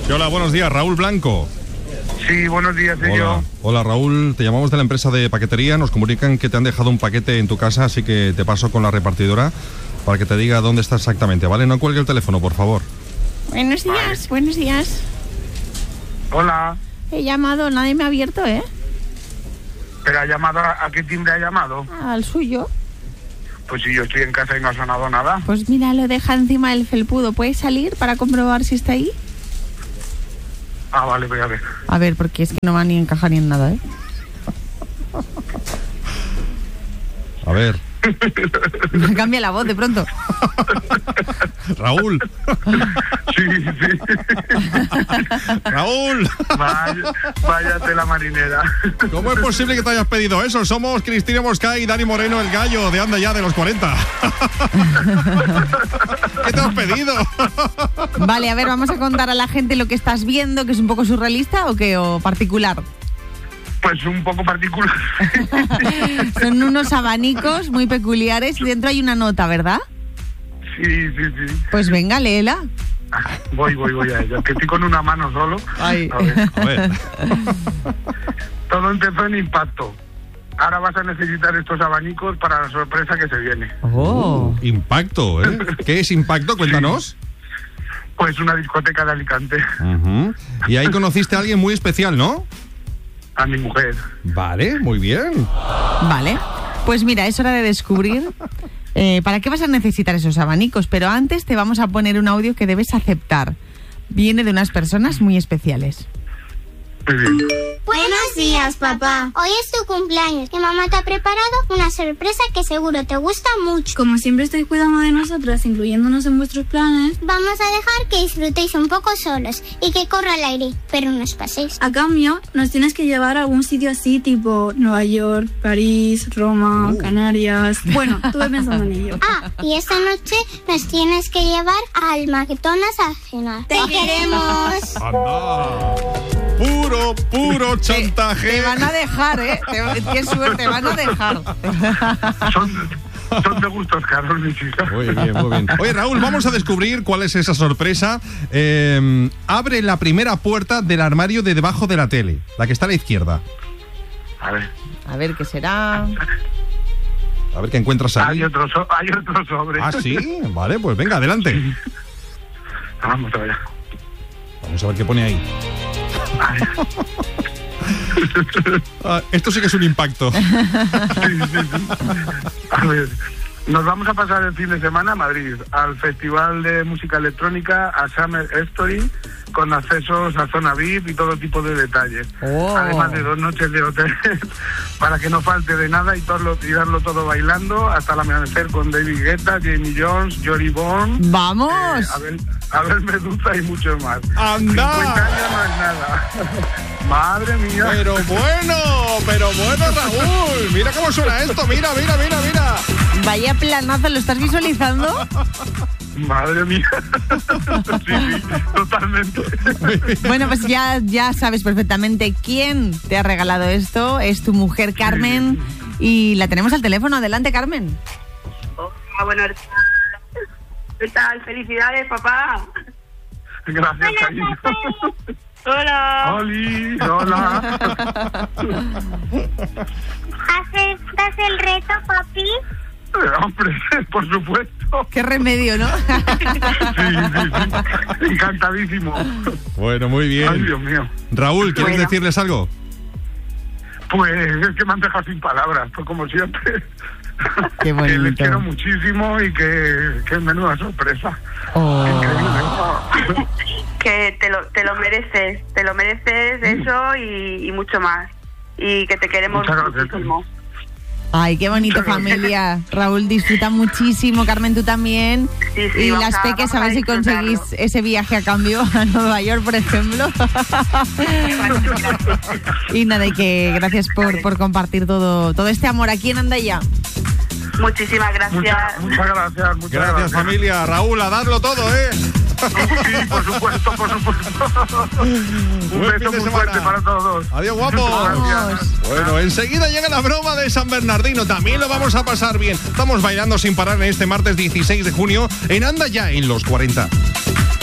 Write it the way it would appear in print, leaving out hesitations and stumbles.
Sí, hola, buenos días, Raúl Blanco. Sí, buenos días, soy yo. Hola, Raúl, te llamamos de la empresa de paquetería. Nos comunican que te han dejado un paquete en tu casa, así que te paso con la repartidora para que te diga dónde está exactamente, ¿vale? No cuelgue el teléfono, por favor. Buenos días, Vale. buenos días. Hola. He llamado, nadie me ha abierto, ¿eh? ¿Pero ha llamado a qué timbre ha llamado? Al suyo. Pues si yo estoy en casa y no ha sonado nada. Pues mira, lo deja encima del felpudo. ¿Puedes salir para comprobar si está ahí? Ah, vale, voy a ver. A ver, porque es que no va ni a encajar ni en nada, ¿eh? A ver. Me cambia la voz de pronto. Raúl. Sí, sí. Raúl. Vaya tela marinera. ¿Cómo es posible que te hayas pedido eso? Somos Cristina Mosca y Dani Moreno, el gallo de Anda Ya de los 40. ¿Qué te has pedido? Vale, a ver, vamos a contar a la gente lo que estás viendo, que es un poco surrealista o qué, o particular. Pues un poco particular. Son unos abanicos muy peculiares y dentro hay una nota, ¿verdad? Sí. Pues venga, léela. Voy a ella. Que estoy con una mano solo. Ay. A ver. Todo empezó en Impacto. Ahora vas a necesitar estos abanicos para la sorpresa que se viene. Oh. Impacto, ¿eh? ¿Qué es Impacto? Cuéntanos. Pues una discoteca de Alicante. Uh-huh. Y ahí conociste a alguien muy especial, ¿no? A mi mujer. Vale, muy bien. Vale. Pues mira, es hora de descubrir para qué vas a necesitar esos abanicos, pero antes te vamos a poner un audio que debes aceptar. Viene de unas personas muy especiales. Muy bien. Buenos días, papá. Hoy es tu cumpleaños y mamá te ha preparado una sorpresa que seguro te gusta mucho. Como siempre estáis cuidando de nosotras, incluyéndonos en vuestros planes, Vamos a dejar que disfrutéis un poco solos y que corra el aire, pero no os paséis. a cambio, nos tienes que llevar a algún sitio así, tipo Nueva York, París, Roma, Canarias. Bueno, estuve pensando en ello. Ah, y esta noche nos tienes que llevar al McDonald's a cenar. ¡Te queremos! ¡Anda! Puro chantaje. Te van a dejar, ¿eh? Qué suerte, van a dejar. Son de gustos caros, mis hijas. Muy bien. Oye, Raúl, vamos a descubrir cuál es esa sorpresa. Abre la primera puerta del armario de debajo de la tele, la que está a la izquierda. A ver, ¿qué será? A ver qué encuentras ahí. Hay otro sobre. Ah, sí, vale, pues venga, adelante. Vamos a ver. Vamos a ver qué pone ahí. Esto sí que es un impacto. Sí. A ver, nos vamos a pasar el fin de semana a Madrid, al Festival de Música Electrónica, a Summer Story, con accesos a zona VIP y todo tipo de detalles. Oh. Además de 2 noches de hotel, para que no falte de nada y darlo todo bailando hasta el amanecer con David Guetta, Jamie Jones, Jory Bond. ¡Vamos! Abel Medusa y muchos más. ¡Anda! 50 años no es nada. Madre mía. Pero bueno, Raúl. Mira cómo suena esto. Mira. Vaya planazo, ¿lo estás visualizando? Madre mía. Sí, totalmente. Bueno, pues ya sabes perfectamente quién te ha regalado esto. Es tu mujer, Carmen. Y la tenemos al teléfono. Adelante, Carmen. Hola, buenos días. ¿Qué tal? Felicidades, papá. Gracias, cariño. Hola. Oli, hola. ¿Aceptas el reto, papi? Hombre, por supuesto. Qué remedio, ¿no? Sí. Encantadísimo. Bueno, muy bien. Ay, Dios mío. Raúl, ¿quieres Bueno. decirles algo? Pues es que me han dejado sin palabras, pues como siempre. Qué bonito. Que les quiero muchísimo y que menuda sorpresa. Oh. Increíble. Que te lo mereces eso y mucho más. Y que te queremos Muchas gracias. muchísimo. Ay, qué bonito, familia. Raúl disfruta muchísimo, Carmen, tú también. Sí, Y vamos las peques, a ver si disfrutarlo. conseguís ese viaje a cambio a Nueva York, por ejemplo. Y nada, y que gracias por compartir todo este amor aquí en Anda Ya. Muchísimas gracias. Muchas gracias. Gracias, familia. Raúl, a darlo todo, ¿eh? Sí, por supuesto. Un Buen beso fin de muy semana. fuerte para todos. Adiós, guapo. Gracias. Bueno, enseguida llega la broma de San Bernardino. También lo vamos a pasar bien. Estamos bailando sin parar en este martes 16 de junio en Anda Ya en los 40.